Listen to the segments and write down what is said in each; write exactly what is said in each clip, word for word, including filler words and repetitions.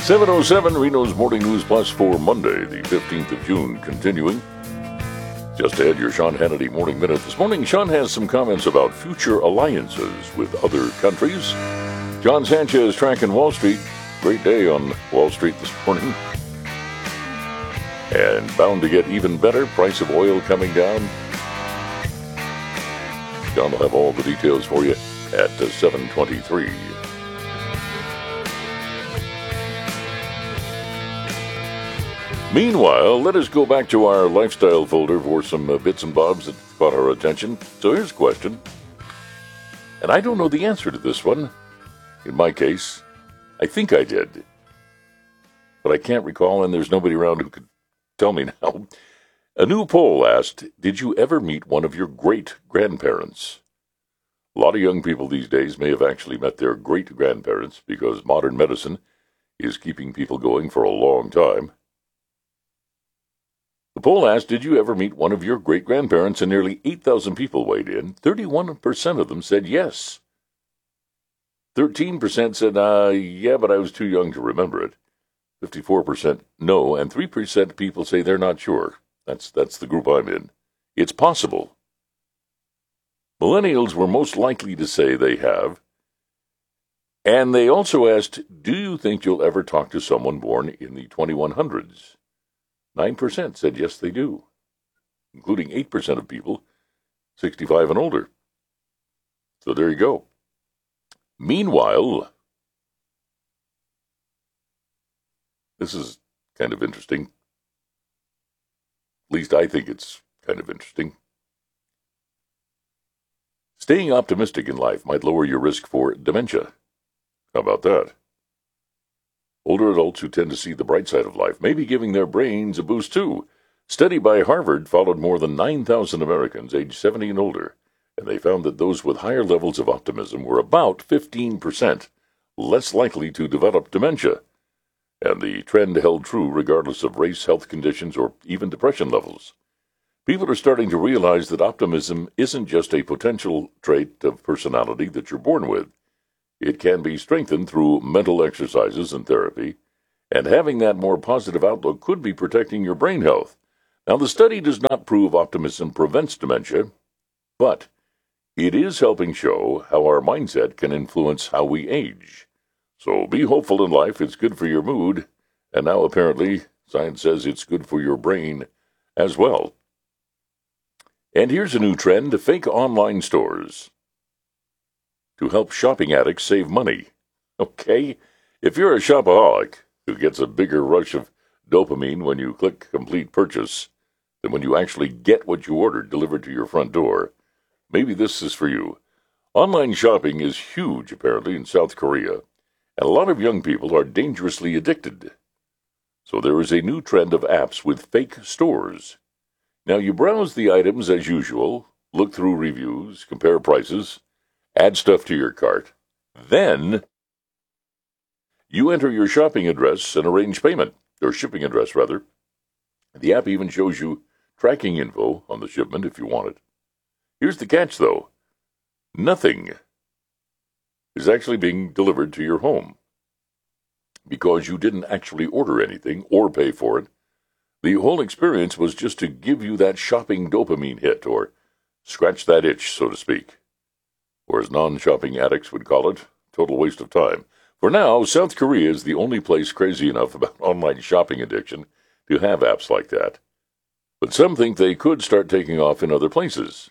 seven oh seven, Reno's Morning News Plus for Monday, the fifteenth of June, continuing. Just ahead, your Sean Hannity Morning Minute. This morning, Sean has some comments about future alliances with other countries. John Sanchez tracking Wall Street. Great day on Wall Street this morning. And bound to get even better. Price of oil coming down. John will have all the details for you at seven twenty-three. Meanwhile, let us go back to our lifestyle folder for some uh, bits and bobs that caught our attention. So here's a question. And I don't know the answer to this one. In my case, I think I did. But I can't recall, and there's nobody around who could tell me now. A new poll asked, did you ever meet one of your great-grandparents? A lot of young people these days may have actually met their great-grandparents because modern medicine is keeping people going for a long time. The poll asked, did you ever meet one of your great-grandparents? And nearly eight thousand people weighed in. thirty-one percent of them said yes. thirteen percent said, uh, yeah, but I was too young to remember it. fifty-four percent no, and three percent people say they're not sure. That's, that's the group I'm in. It's possible. Millennials were most likely to say they have. And they also asked, do you think you'll ever talk to someone born in the twenty-one hundreds? nine percent said yes, they do, including eight percent of people sixty-five and older. So there you go. Meanwhile, this is kind of interesting. At least I think it's kind of interesting. Staying optimistic in life might lower your risk for dementia. How about that? Older adults who tend to see the bright side of life may be giving their brains a boost too. Study by Harvard followed more than nine thousand Americans aged seventy and older, and they found that those with higher levels of optimism were about fifteen percent less likely to develop dementia. And the trend held true regardless of race, health conditions, or even depression levels. People are starting to realize that optimism isn't just a potential trait of personality that you're born with. It can be strengthened through mental exercises and therapy, and having that more positive outlook could be protecting your brain health. Now, the study does not prove optimism prevents dementia, but it is helping show how our mindset can influence how we age. So be hopeful in life. It's good for your mood, and now apparently science says it's good for your brain as well. And here's a new trend, fake online stores to help shopping addicts save money. Okay? If you're a shopaholic who gets a bigger rush of dopamine when you click complete purchase than when you actually get what you ordered delivered to your front door, maybe this is for you. Online shopping is huge, apparently, in South Korea, and a lot of young people are dangerously addicted. So there is a new trend of apps with fake stores. Now you browse the items as usual, look through reviews, compare prices, add stuff to your cart. Then you enter your shopping address and arrange payment, or shipping address, rather. The app even shows you tracking info on the shipment if you want it. Here's the catch, though. Nothing is actually being delivered to your home because you didn't actually order anything or pay for it. The whole experience was just to give you that shopping dopamine hit, or scratch that itch, so to speak. Or as non-shopping addicts would call it, total waste of time. For now, South Korea is the only place crazy enough about online shopping addiction to have apps like that. But some think they could start taking off in other places.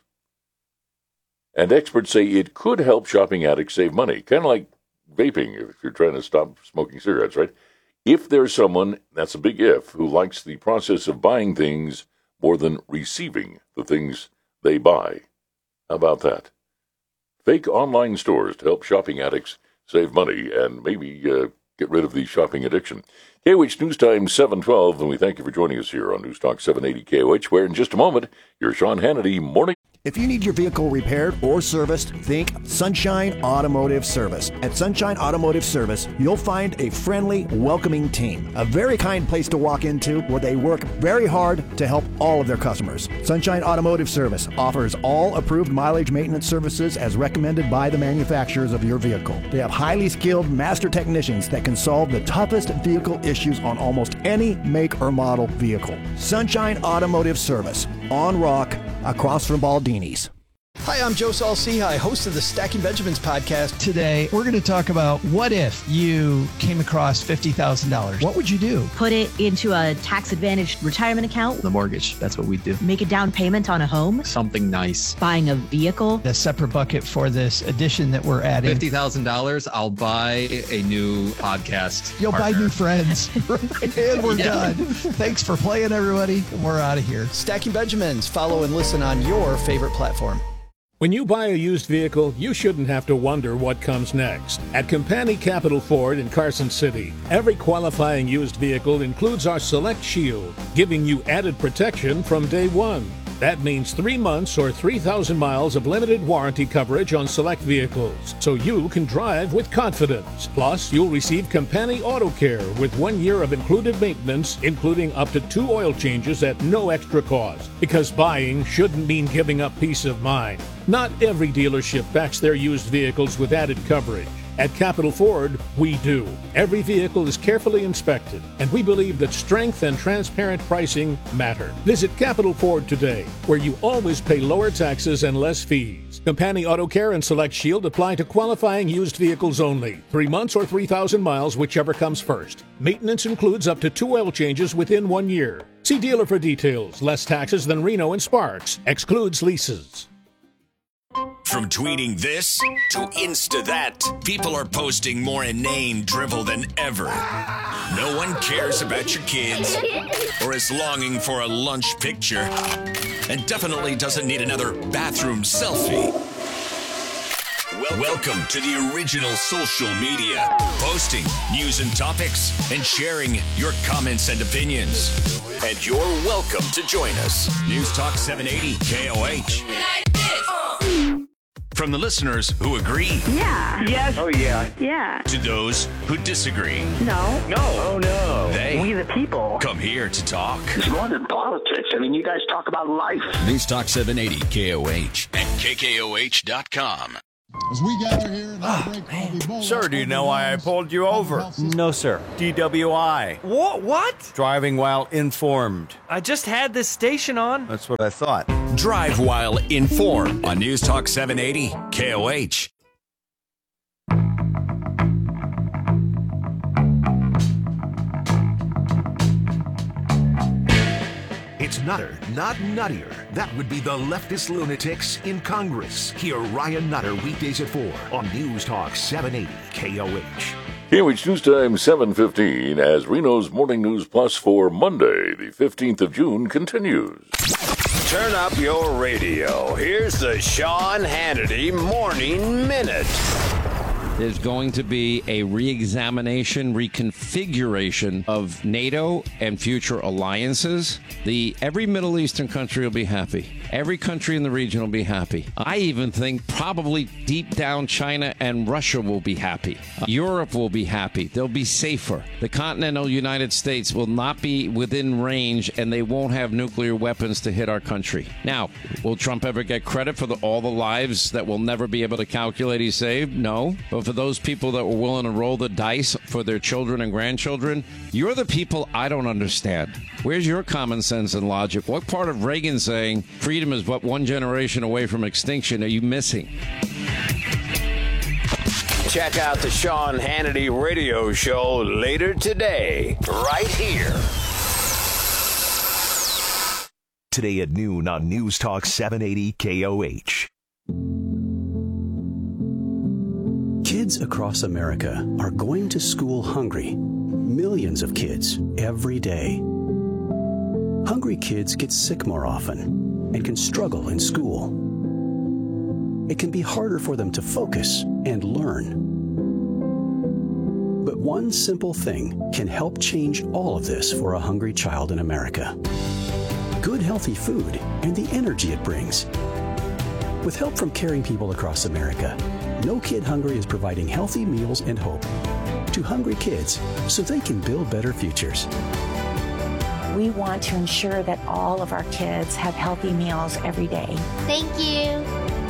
And experts say it could help shopping addicts save money, kind of like vaping if you're trying to stop smoking cigarettes, right? If there's someone, that's a big if, who likes the process of buying things more than receiving the things they buy. How about that? Fake online stores to help shopping addicts save money and maybe uh, get rid of the shopping addiction. K O H News Time seven twelve, and we thank you for joining us here on News Talk seven eighty K O H, where in just a moment, your Sean Hannity Morning If you need your vehicle repaired or serviced, think Sunshine Automotive Service. At Sunshine Automotive Service, you'll find a friendly, welcoming team. A very kind place to walk into where they work very hard to help all of their customers. Sunshine Automotive Service offers all approved mileage maintenance services as recommended by the manufacturers of your vehicle. They have highly skilled master technicians that can solve the toughest vehicle issues on almost any make or model vehicle. Sunshine Automotive Service, on Rock, across from Baldini's. Hi, I'm Joe Saul-Sehy, host of the Stacking Benjamins podcast. Today, we're going to talk about what if you came across fifty thousand dollars? What would you do? Put it into a tax-advantaged retirement account. The mortgage, that's what we do. Make a down payment on a home. Something nice. Buying a vehicle. A separate bucket for this addition that we're adding. fifty thousand dollars, I'll buy a new podcast You'll partner. buy new friends. And we're Yeah. done. Thanks for playing, everybody. We're out of here. Stacking Benjamins. Follow and listen on your favorite platform. When you buy a used vehicle, you shouldn't have to wonder what comes next. At Campani Capital Ford in Carson City, every qualifying used vehicle includes our Select Shield, giving you added protection from day one. That means three months or three thousand miles of limited warranty coverage on select vehicles, so you can drive with confidence. Plus, you'll receive Campani Auto Care with one year of included maintenance, including up to two oil changes at no extra cost. Because buying shouldn't mean giving up peace of mind. Not every dealership backs their used vehicles with added coverage. At Capital Ford, we do. Every vehicle is carefully inspected, and we believe that strength and transparent pricing matter. Visit Capital Ford today, where you always pay lower taxes and less fees. Campani Auto Care and Select Shield apply to qualifying used vehicles only. Three months or three thousand miles, whichever comes first. Maintenance includes up to two oil changes within one year. See dealer for details. Less taxes than Reno and Sparks. Excludes leases. From tweeting this to Insta that, people are posting more inane drivel than ever. No one cares about your kids or is longing for a lunch picture and definitely doesn't need another bathroom selfie. Wel- Welcome to the original social media, posting news and topics and sharing your comments and opinions. And you're welcome to join us. News Talk seven eighty K O H. From the listeners who agree. Yeah. Yes. Oh, yeah. Yeah. To those who disagree. No. No. Oh, no. They We the people. come here to talk. It's more than politics. I mean, you guys talk about life. News Talk seven eighty K O H and K K O H dot com. As we gather here in our break, I'll be bold. Sir, do you know why I pulled you over? No, sir. D W I. What? What? Driving while informed. I just had this station on. That's what I thought. Drive while informed on News Talk seven eighty K O H. It's Nutter, not nuttier. That would be the leftist lunatics in Congress. Hear Ryan Nutter weekdays at four on News Talk seven eighty K O H. K O H News Time seven fifteen as Reno's Morning News Plus for Monday, the fifteenth of June continues. Turn up your radio. Here's the Sean Hannity Morning Minute. There's going to be a re-examination, reconfiguration of NATO and future alliances. The every Middle Eastern country will be happy. Every country in the region will be happy. I even think probably deep down China and Russia will be happy. Uh, Europe will be happy. They'll be safer. The continental United States will not be within range, and they won't have nuclear weapons to hit our country. Now, will Trump ever get credit for the, all the lives that we'll never be able to calculate he saved? No. But for those people that were willing to roll the dice for their children and grandchildren, you're the people I don't understand. Where's your common sense and logic? What part of Reagan saying freedom is but one generation away from extinction are you missing? Check out the Sean Hannity radio show later today, right here. Today at noon on News Talk seven eighty K O H. Kids across America are going to school hungry. Millions of kids every day. Hungry kids get sick more often and can struggle in school. It can be harder for them to focus and learn. But one simple thing can help change all of this for a hungry child in America. Good healthy food and the energy it brings. With help from caring people across America, No Kid Hungry is providing healthy meals and hope to hungry kids so they can build better futures. We want to ensure that all of our kids have healthy meals every day. Thank you.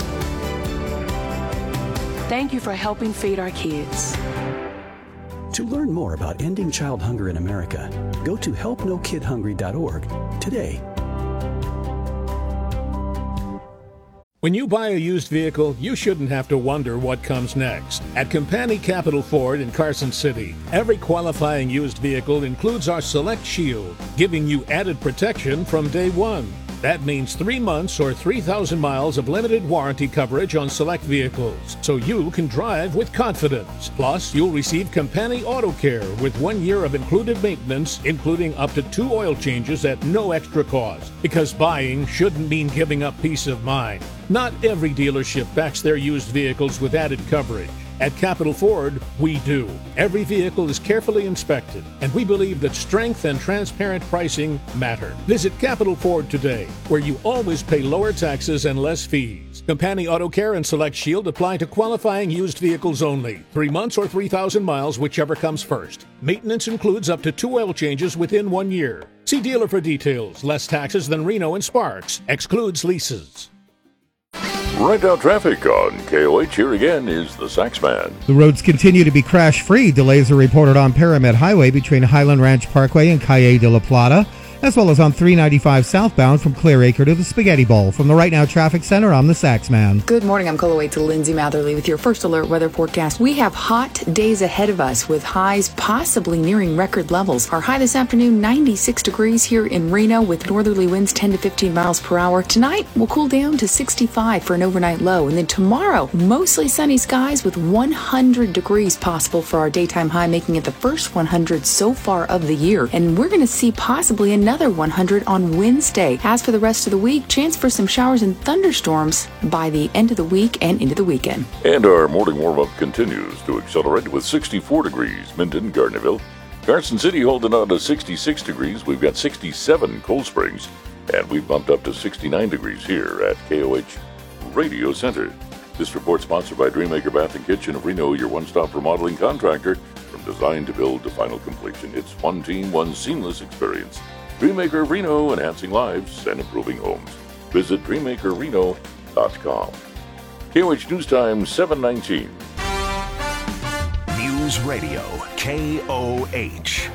Thank you for helping feed our kids. To learn more about ending child hunger in America, go to help no kid hungry dot org today. When you buy a used vehicle, you shouldn't have to wonder what comes next. At Company Capital Ford in Carson City, every qualifying used vehicle includes our Select Shield, giving you added protection from day one. That means three months or three thousand miles of limited warranty coverage on select vehicles, so you can drive with confidence. Plus, you'll receive Company Auto Care with one year of included maintenance, including up to two oil changes at no extra cost. Because buying shouldn't mean giving up peace of mind. Not every dealership backs their used vehicles with added coverage. At Capital Ford, we do. Every vehicle is carefully inspected, and we believe that strength and transparent pricing matter. Visit Capital Ford today, where you always pay lower taxes and less fees. Company Auto Care and Select Shield apply to qualifying used vehicles only. Three months or three thousand miles, whichever comes first. Maintenance includes up to two oil changes within one year. See dealer for details. Less taxes than Reno and Sparks. Excludes leases. Right now, traffic on K O H. Here again is the Saxman. The roads continue to be crash-free. Delays are reported on Pyramid Highway between Highland Ranch Parkway and Calle de la Plata, as well as on three ninety-five southbound from Clear Acre to the Spaghetti Bowl. From the Right Now Traffic Center, I'm the Saxman. Good morning. I'm Coloway to Lindsay Matherly with your first alert weather forecast. We have hot days ahead of us with highs possibly nearing record levels. Our high this afternoon, ninety-six degrees here in Reno with northerly winds ten to fifteen miles per hour. Tonight, we'll cool down to sixty-five for an overnight low. And then tomorrow, mostly sunny skies with one hundred degrees possible for our daytime high, making it the first one hundred so far of the year. And we're going to see possibly another one hundred on Wednesday. As for the rest of the week, chance for some showers and thunderstorms by the end of the week and into the weekend. And our morning warm-up continues to accelerate with sixty-four degrees, Minden, Gardnerville. Carson City holding on to sixty-six degrees. We've got sixty-seven Cold Springs, and we've bumped up to sixty-nine degrees here at K O H Radio Center. This report sponsored by Dreammaker Bath and Kitchen of Reno, your one-stop remodeling contractor. From design to build to final completion, it's one team, one seamless experience. Dreammaker of Reno, enhancing lives and improving homes. Visit dreammaker reno dot com. K O H News Time, seven nineteen. News Radio, K O H.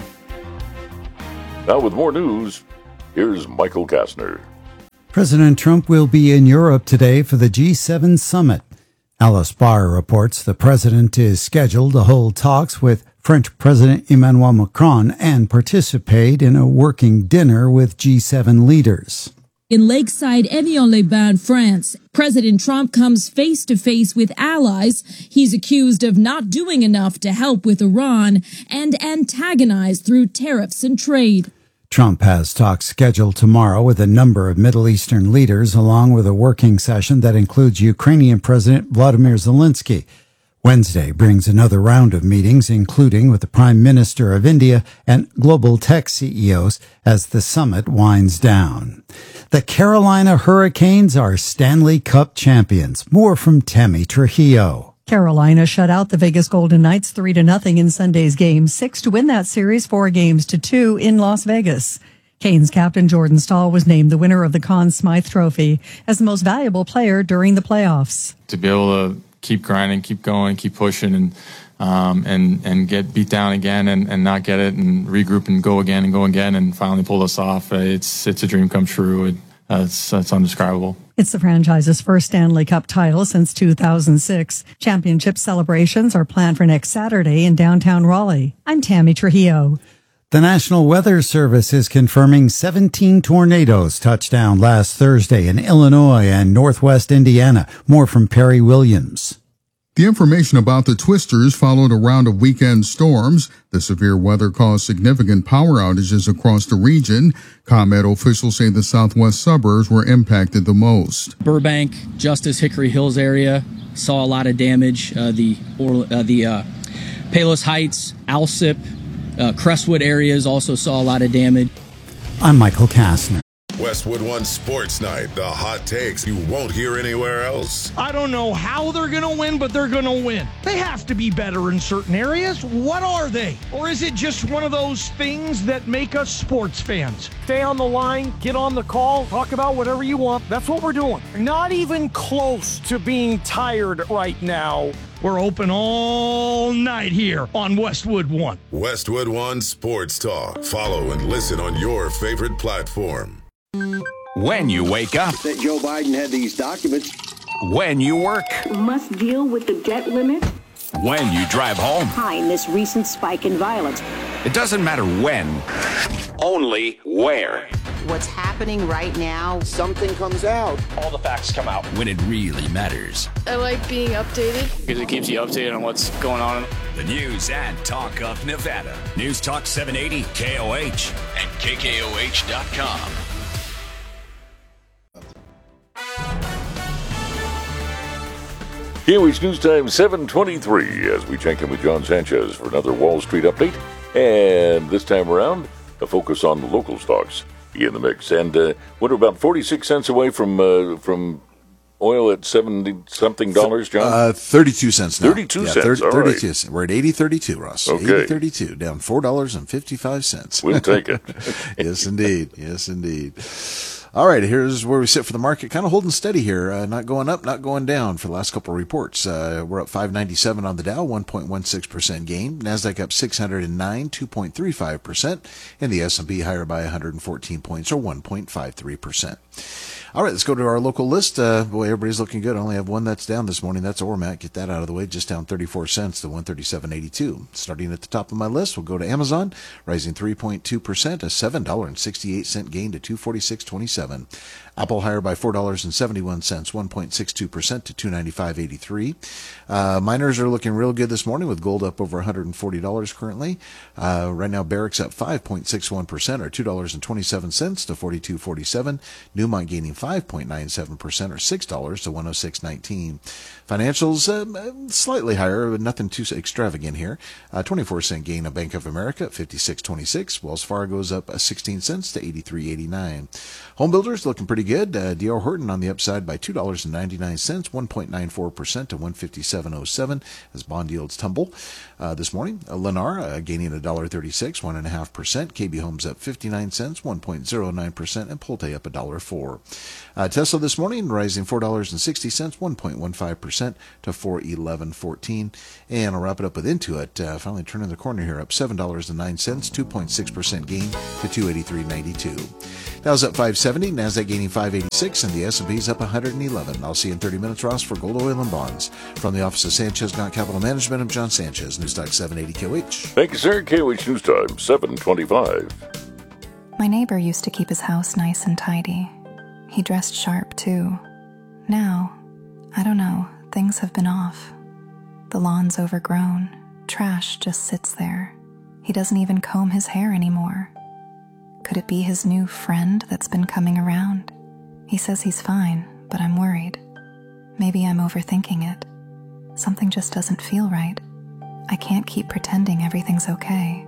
Now with more news, here's Michael Kastner. President Trump will be in Europe today for the G seven summit. Alice Barr reports the president is scheduled to hold talks with French President Emmanuel Macron and participate in a working dinner with G seven leaders. In Lakeside, Évian-les-Bains, France, President Trump comes face-to-face with allies he's accused of not doing enough to help with Iran and antagonize through tariffs and trade. Trump has talks scheduled tomorrow with a number of Middle Eastern leaders, along with a working session that includes Ukrainian President Vladimir Zelensky. Wednesday brings another round of meetings, including with the Prime Minister of India and global tech C E Os as the summit winds down. The Carolina Hurricanes are Stanley Cup champions. More from Tammy Trujillo. Carolina shut out the Vegas Golden Knights three to nothing in Sunday's Game six to win that series four games to two in Las Vegas. Canes captain Jordan Stahl was named the winner of the Conn Smythe Trophy as the most valuable player during the playoffs. To be able to keep grinding, keep going, keep pushing, and um, and and get beat down again and, and not get it, and regroup and go again and go again, and finally pull us off. It's it's a dream come true. It, uh, it's, it's undescribable. It's the franchise's first Stanley Cup title since two thousand six. Championship celebrations are planned for next Saturday in downtown Raleigh. I'm Tammy Trujillo. The National Weather Service is confirming seventeen tornadoes touched down last Thursday in Illinois and northwest Indiana. More from Perry Williams. The information about the twisters followed a round of weekend storms. The severe weather caused significant power outages across the region. ComEd officials say the southwest suburbs were impacted the most. Burbank, Justice, Hickory Hills area saw a lot of damage. Uh, the or, uh, the uh, Palos Heights, Alsip, uh, Crestwood areas also saw a lot of damage. I'm Michael Kastner. Westwood One Sports Night, the hot takes you won't hear anywhere else. I don't know how they're going to win, but they're going to win. They have to be better in certain areas. What are they? Or is it just one of those things that make us sports fans? Stay on the line, get on the call, talk about whatever you want. That's what we're doing. Not even close to being tired right now. We're open all night here on Westwood One. Westwood One Sports Talk. Follow and listen on your favorite platform. When you wake up. That Joe Biden had these documents. When you work. Must deal with the debt limit. When you drive home. Behind this recent spike in violence. It doesn't matter when, only where. What's happening right now, something comes out. All the facts come out. When it really matters. I like being updated. Because it keeps you updated on what's going on. The news and talk of Nevada. News Talk seven eighty K O H and K K O H dot com. K O H News Time seven twenty-three as we check in with John Sanchez for another Wall Street update. And this time around, a focus on the local stocks in the mix. And uh, what, about forty-six cents away from uh, from oil at seventy something dollars, John? Uh, thirty-two cents now. thirty-two yeah, cents. thirty, All thirty-two. right. We're at eighty thirty-two, Ross. Okay. eighty thirty-two, down four dollars and fifty-five cents. We'll take it. Yes, indeed. Yes, indeed. All right, here's where we sit for the market. Kind of holding steady here. Uh, not going up, not going down for the last couple of reports. Uh, we're up five ninety-seven on the Dow, one point one six percent gain. NASDAQ up six hundred nine, two point three five percent. And the S and P higher by one hundred fourteen points, or one point five three percent. All right, let's go to our local list. Uh, boy, everybody's looking good. I only have one that's down this morning. That's Ormat. Get that out of the way. Just down thirty-four cents to one thirty-seven eighty-two. Starting at the top of my list, we'll go to Amazon, rising three point two percent, a seven dollars and sixty-eight cents gain to two forty-six twenty-seven. Apple higher by four dollars and seventy-one cents, one point six two percent to two ninety-five eighty-three. Uh, miners are looking real good this morning with gold up over one hundred forty dollars currently. Uh, right now, Barrick's up five point six one percent, or two dollars and twenty-seven cents to forty-two forty-seven. Newmont gaining five point nine seven percent, or six dollars to one oh six nineteen. Financials uh, slightly higher, but nothing too extravagant here. Uh, twenty-four cent gain of Bank of America at fifty-six twenty-six. Wells Fargo's up sixteen cents to eighty-three eighty-nine. Home builders looking pretty good. Uh, D R Horton on the upside by two dollars and ninety-nine cents, one point nine four percent to one fifty-seven oh seven as bond yields tumble uh, this morning. Uh, Lennar uh, gaining one dollar thirty-six, one point five percent. K B Homes up fifty-nine cents, one point oh nine percent. And Pulte up one dollar four. Uh, Tesla this morning rising four dollars and sixty cents, one point one five percent to four eleven fourteen. And I'll wrap it up with Intuit. Uh, finally turning the corner here, up seven dollars and nine cents, two point six percent gain to two eighty-three ninety-two. Dow's up five seventy, NASDAQ gaining five eighty-six, and the S and P's up one hundred eleven. I'll see you in thirty minutes, Ross, for gold, oil, and bonds. From the office of Sanchez Gaunt Capital Management, I'm John Sanchez, News Talk seven eighty K O H. Thank you, sir. K O H News Time, seven twenty-five. My neighbor used to keep his house nice and tidy. He dressed sharp, too. Now, I don't know, things have been off. The lawn's overgrown. Trash just sits there. He doesn't even comb his hair anymore. Could it be his new friend that's been coming around? He says he's fine, but I'm worried. Maybe I'm overthinking it. Something just doesn't feel right. I can't keep pretending everything's okay.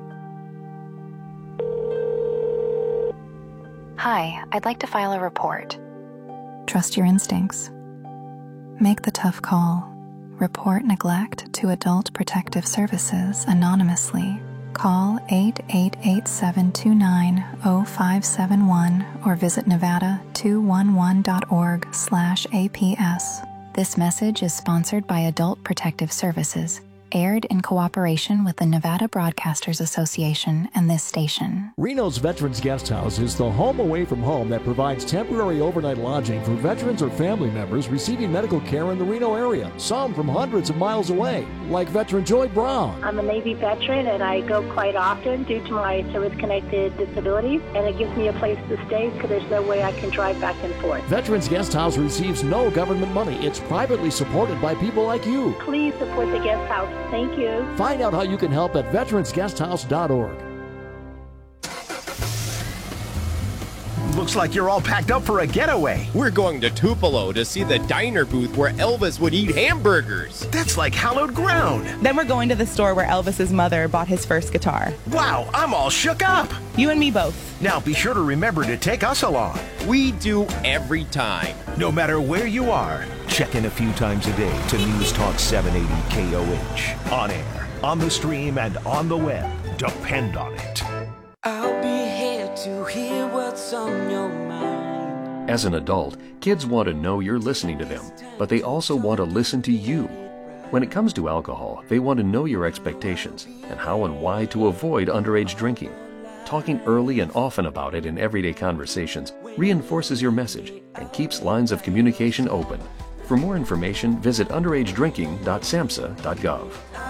Hi, I'd like to file a report. Trust your instincts. Make the tough call. Report neglect to Adult Protective Services anonymously. Call eight eight eight, seven two nine, zero five seven one or visit nevada two one one dot org slash A P S. This message is sponsored by Adult Protective Services, aired in cooperation with the Nevada Broadcasters Association and this station. Reno's Veterans Guest House is the home away from home that provides temporary overnight lodging for veterans or family members receiving medical care in the Reno area, some from hundreds of miles away, like veteran Joy Brown. I'm a Navy veteran and I go quite often due to my service-connected disability, and it gives me a place to stay because there's no way I can drive back and forth. Veterans Guest House receives no government money. It's privately supported by people like you. Please support the guest house. Thank you. Find out how you can help at veterans guest house dot org. Looks like you're all packed up for a getaway. We're going to Tupelo to see the diner booth where Elvis would eat hamburgers. That's like hallowed ground. Then we're going to the store where Elvis's mother bought his first guitar. Wow, I'm all shook up. You and me both. Now be sure to remember to take us along. We do every time. No matter where you are, check in a few times a day to News Talk seven eighty K O H. On air, on the stream, and on the web. Depend on it. I'll be here to hear what's on your mind. As an adult, kids want to know you're listening to them, but they also want to listen to you. When it comes to alcohol, they want to know your expectations and how and why to avoid underage drinking. Talking early and often about it in everyday conversations reinforces your message and keeps lines of communication open. For more information, visit underage drinking dot samhsa dot gov.